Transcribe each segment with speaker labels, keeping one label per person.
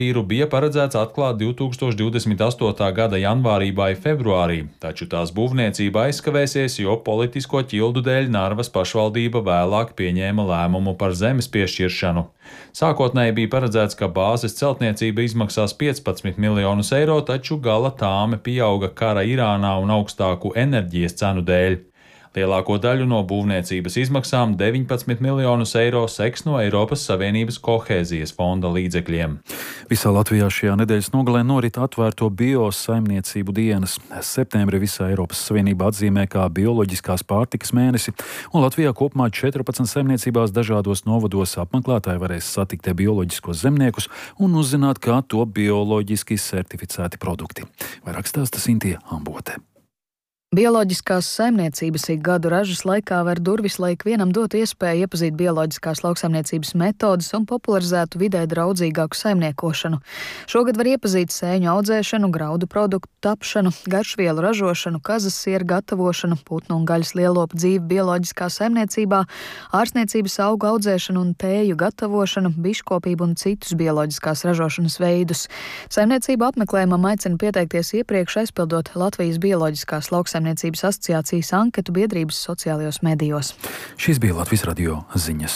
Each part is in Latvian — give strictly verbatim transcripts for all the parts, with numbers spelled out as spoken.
Speaker 1: Vīru bija paredzēts atklāt divi tūkstoši divdesmit astotā gada janvārī vai februārī, taču tās būvniecība aizkavēsies, jo politisko ķildu dēļ Narvas pašvaldība vēlāk pieņēma lēmumu par zemes piešķiršanu. Sākotnēji bija paredzēts, ka bāzes celtniecība izmaksās piecpadsmit miljonus eiro, taču gala tāme pieauga kara Irānā un augstāku enerģijas cenu dēļ. Lielāko daļu no būvniecības izmaksām, deviņpadsmit miljonus eiro, seks no Eiropas Savienības kohēzijas fonda līdzekļiem.
Speaker 2: Visā Latvijā šajā nedēļas nogalē norit atvērto biosaimniecību dienas. Septembri visā Eiropas Savienībā atzīmē kā bioloģiskās pārtikas mēnesi, un Latvijā kopumā četrpadsmit saimniecībās dažādos novados apmeklētāji varēs satikt bioloģiskos zemniekus un uzzināt, kā top bioloģiski certificēti produkti. Vairāk stāsta Sintīja Ambote.
Speaker 3: Bioloģiskās saimniecības ik gadu ražas laikā ver durvis, lai ikvienam dotu iespēju iepazīt bioloģiskās lauksaimniecības metodes un popularizētu vidē draudzīgāku saimniekošanu. Šogad var iepazīt sēņu audzēšanu, graudu produktu tapšanu, garšvielu ražošanu, kazas sieru gatavošanu, putnu un gaļas lielopu dzīvi bioloģiskā saimniecībā, ārstniecības augu audzēšanu un tēju gatavošanu, biškopību un citus bioloģiskās ražošanas veidus. Saimniecību apmeklējumam aicina pieteikties iepriekš, aizpildot Latvijas bioloģiskās lauksaimniecības Saimniecības asociācijas anketu biedrības sociālajos medijos.
Speaker 2: Šīs bija Latvijas radio ziņas.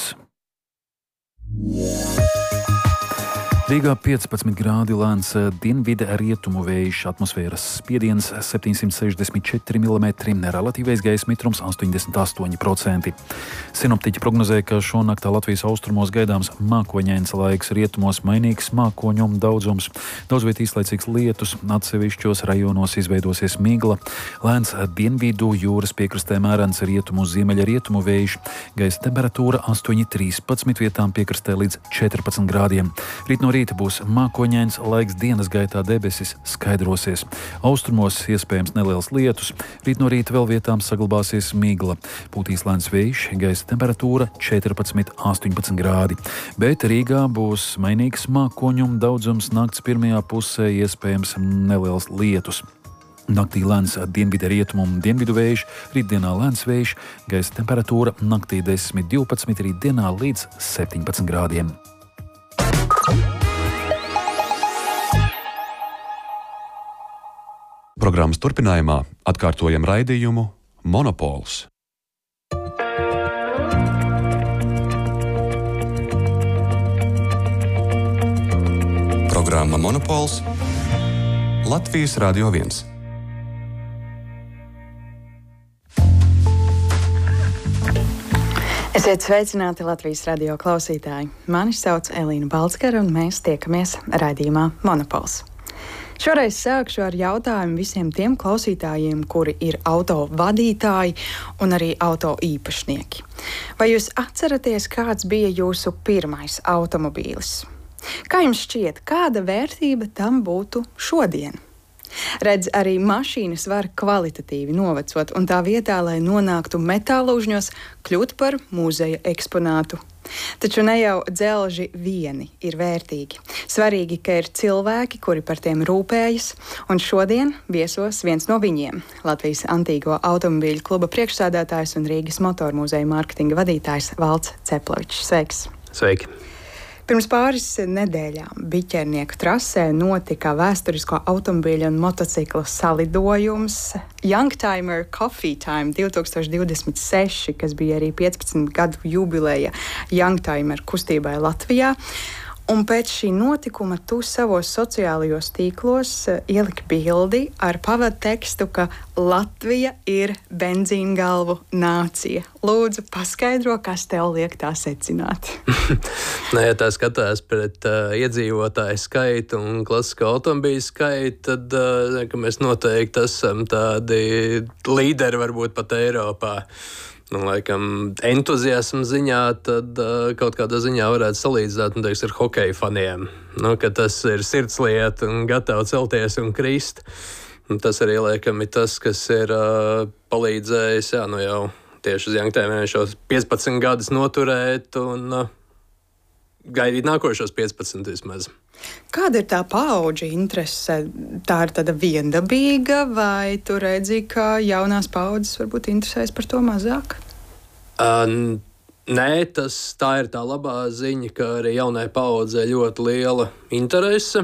Speaker 2: Rīgā piecpadsmit grādi lēns dienvidu rietumu vējš, atmosfēras spiediens septiņsimt sešdesmit četri milimetri, relatīvais gaisa mitrums astoņdesmit astoņi procenti. Sinoptiķi prognozē, ka šonaktā Latvijas austrumos gaidāms mākoņains laiks, rietumos mainīgs mākoņu daudzums, daudzviet īslaicīgs lietus, atsevišķos rajonos izveidosies migla, lēns dienvidu jūras piekrastē mērens rietumu ziemeļa rietumu vējš, gaisa temperatūra astoņi trīspadsmit, vietām piekrastē līdz četrpadsmit grādiem. Rīt no rīta būs mākoņains laiks, dienas gaitā debesis skaidrosies. Austrumos iespējams neliels lietus, rīt no rīta vēl vietām saglabāsies migla. Pūtīs lēns vējš, gaisa temperatūra četrpadsmit astoņpadsmit grādi. Bet Rīgā būs mainīgs mākoņu daudzums, nakts pirmajā pusē iespējams neliels lietus. Naktī lēns dienvidu rietumu un dienvidu vējš, rītdienā lēns vējš, gaisa temperatūra naktī desmit divpadsmit, rītdienā līdz septiņpadsmit grādiem.
Speaker 4: Programmas turpinājumā atkārtojam raidījumu Monopols. Programma Monopols Latvijas Radio viens.
Speaker 5: Esiet sveicināti Latvijas radio klausītāji. Mani sauc Elīna Balskara un mēs tiekamies raidījumā Monopols. Šoreiz sākšu ar jautājumu visiem tiem klausītājiem, kuri ir auto vadītāji un arī auto īpašnieki. Vai jūs atceraties, kāds bija jūsu pirmais automobīlis? Kā jums šķiet, kāda vērtība tam būtu šodien? Redz, arī mašīnas var kvalitatīvi novecot, un tā vietā, lai nonāktu metālūžņos, kļūt par muzeja eksponātu. Taču ne jau dzelži vieni ir vērtīgi. Svarīgi, ka ir cilvēki, kuri par tiem rūpējas, un šodien viesos viens no viņiem - Latvijas Antīgo automobīļu kluba priekšsēdētājs un Rīgas motormuzeja mārketinga vadītājs Valds Ceplovičs. Sveiks!
Speaker 6: Sveiki!
Speaker 5: Pirms pāris nedēļām Biķernieku trasē notika vēsturisko automobīļu un motociklu salidojums Youngtimer Coffee Time divi tūkstoši divdesmit seši, kas bija arī piecpadsmit gadu jubileja Youngtimer kustībai Latvijā. Un pēc šī notikuma tu savos sociālajos tīklos ieliki bildi ar pavadu tekstu, ka Latvija ir benzīngalvu nācija. Lūdzu, paskaidro, kas tev liek tā secināt.
Speaker 6: Nē, ja tā skatās pret uh, iedzīvotāju skaitu un klasisko automobīļu skaitu, tad uh, ka mēs noteikti esam tādi līderi varbūt pat Eiropā. Nu, laikam, entuziasma ziņā, tad uh, kaut kādā ziņā varētu salīdzināt, nu, teiks, ar hokeja faniem. Nu, ka tas ir sirdslieta un gatavi celties un krist. Un tas arī, laikam, ir tas, kas ir uh, palīdzējis, jā, nu jau tieši uz Youngtimeriem šos piecpadsmit gadus noturēt un uh, gaidīt nākošos piecpadsmit vismaz.
Speaker 5: Kāda ir tā paudžu interese? Tā ir tāda viendabīga, vai tu redzi, ka jaunās paudzes varbūt interesēs par to mazāk?
Speaker 6: Uh, Nē, tas, tā ir tā labā ziņa, ka arī jaunai paaudzei ļoti liela interese